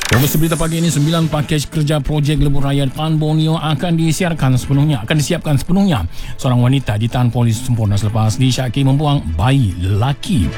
Beberapa berita pagi ini, 9 pakej kerja projek lebuh raya Pan Borneo akan disiapkan sepenuhnya. Seorang wanita ditahan polis sempurna selepas disyaki membuang bayi lelaki.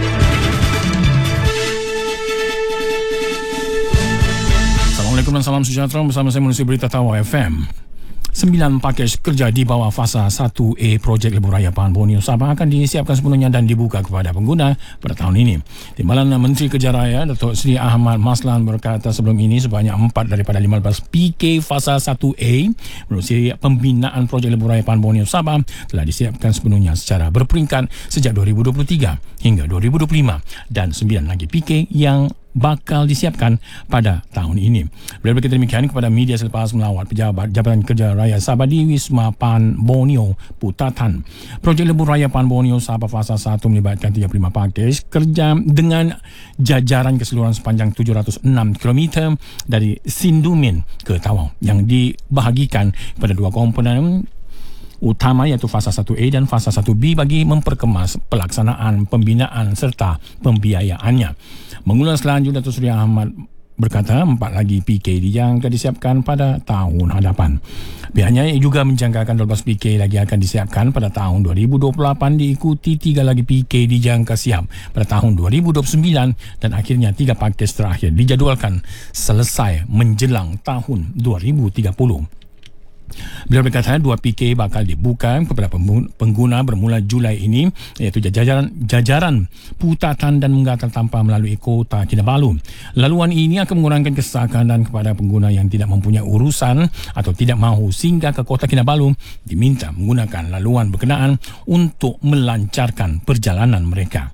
Assalamualaikum dan salam sejahtera, bersama saya Manusia Berita Tawau FM. 9 pakej kerja di bawah fasa 1A projek lebuh raya Pan Borneo Sabah akan disiapkan sepenuhnya dan dibuka kepada pengguna pada tahun ini. Timbalan Menteri Kerja Raya Datuk Seri Ahmad Maslan berkata sebelum ini sebanyak 4 daripada 15 PK fasa 1A menerusi pembinaan projek lebuh raya Pan Borneo Sabah telah disiapkan sepenuhnya secara berperingkat sejak 2023 hingga 2025 dan 9 lagi PK yang bakal disiapkan pada tahun ini. Beliau berkata demikian kepada media selepas melawat pejabat Jabatan Kerja Raya Sabah di Wisma Pan Borneo Putatan. Projek lebuh raya Pan Borneo Sabah fasa 1 melibatkan 35 pakej kerja dengan jajaran keseluruhan sepanjang 706 km dari Sindumin ke Tawau yang dibahagikan kepada dua komponen utama iaitu fasa 1A dan fasa 1B bagi memperkemas pelaksanaan pembinaan serta pembiayaannya. Mengulas lanjut, Datuk Seri Ahmad berkata 4 lagi PK yang akan disiapkan pada tahun hadapan. Pihaknya juga menjangkakan 12 PK lagi akan disiapkan pada tahun 2028 diikuti 3 lagi PK dijangka siap pada tahun 2029 dan akhirnya 3 pakej terakhir dijadualkan selesai menjelang tahun 2030. Beliau berkata 2 PK bakal dibuka kepada pengguna bermula Julai ini iaitu jajaran Putatan dan Menggatal tanpa melalui Kota Kinabalu. Laluan ini akan mengurangkan kesesakan dan kepada pengguna yang tidak mempunyai urusan atau tidak mahu singgah ke Kota Kinabalu diminta menggunakan laluan berkenaan untuk melancarkan perjalanan mereka.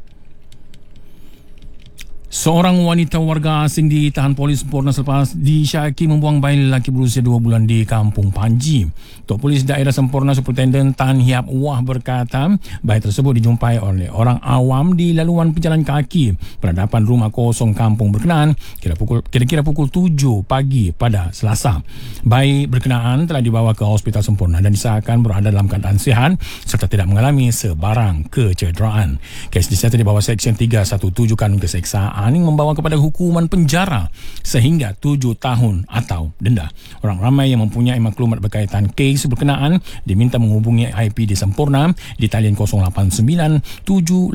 Seorang wanita warga asing ditahan polis sempurna selepas disyaki membuang bayi lelaki berusia 2 bulan di Kampung Panji. Tok Polis Daerah Sempurna Superintenden Tan Hiap Wah berkata bayi tersebut dijumpai oleh orang awam di laluan pejalan kaki berhadapan rumah kosong kampung berkenaan kira-kira pukul 7 pagi pada Selasa. Bayi berkenaan telah dibawa ke Hospital Sempurna dan disahkan berada dalam keadaan sihat serta tidak mengalami sebarang kecederaan. Kes disiasat di bawah Seksyen 317 Kanun Keseksaan yang membawa kepada hukuman penjara sehingga 7 tahun atau denda. Orang ramai yang mempunyai maklumat berkaitan kes berkenaan diminta menghubungi IPD Sempurna di talian 089 782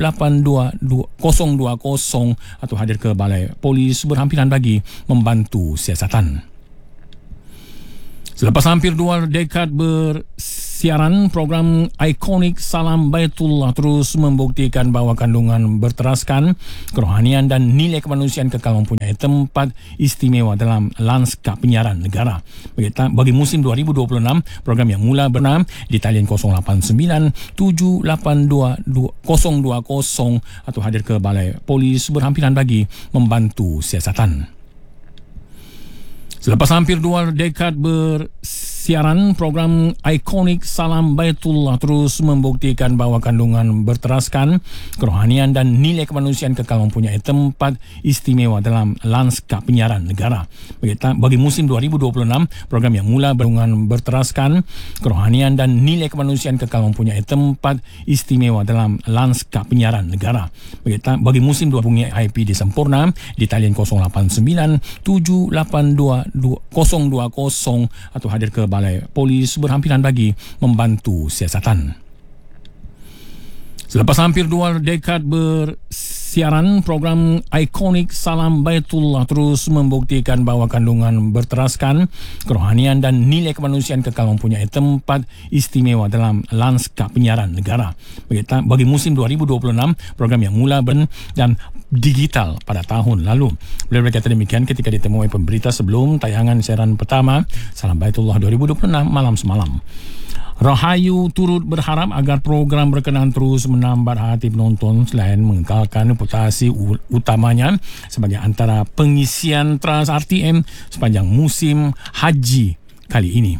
020 atau hadir ke Balai Polis berhampiran bagi membantu siasatan. Selepas hampir 2 dekad bersiaran, program ikonik Salam Baitullah terus membuktikan bahawa kandungan berteraskan, kerohanian dan nilai kemanusiaan kekal mempunyai tempat istimewa dalam lanskap penyiaran negara. Bagi musim 2026, program yang mula bernama di talian 089 782 020 atau hadir ke Balai Polis berhampiran bagi membantu siasatan. Selepas hampir 2 dekad bersiaran, program ikonik Salam Baitullah terus membuktikan bahawa kandungan berteraskan, kerohanian dan nilai kemanusiaan kekal mempunyai tempat istimewa dalam lanskap penyiaran negara. Bagi musim 2026, program yang mula berteraskan, kerohanian dan nilai kemanusiaan kekal mempunyai tempat istimewa dalam lanskap penyiaran negara. Bagi musim 20 IPD Sempurna di talian 089 782 020 atau hadir ke Balai Polis berhampiran bagi membantu siasatan. Selepas hampir 2 dekad bersiaran, program ikonik Salam Baitullah terus membuktikan bahawa kandungan berteraskan, kerohanian dan nilai kemanusiaan kekal mempunyai tempat istimewa dalam lanskap penyiaran negara. Bagi musim 2026, program yang mula dan digital pada tahun lalu. Beliau berkata demikian ketika ditemui pemberita sebelum tayangan siaran pertama Salam Baitullah 2026 malam semalam. Rahayu turut berharap agar program berkenaan terus menambat hati penonton selain mengekalkan reputasi utamanya sebagai antara pengisian Trans RTM sepanjang musim haji kali ini.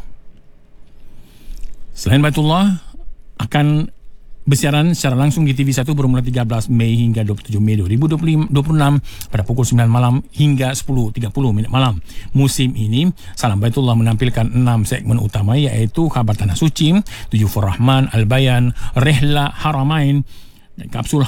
Selain Baitullah akan bersiaran secara langsung di TV1 bermula 13 Mei hingga 27 Mei 2026 pada pukul 9 malam hingga 10.30 malam. Musim ini, Salam Baitullah menampilkan 6 segmen utama iaitu Khabar Tanah Suci, Duyufur Rahman, Al-Bayan, Rehla Haramain, dan Kapsul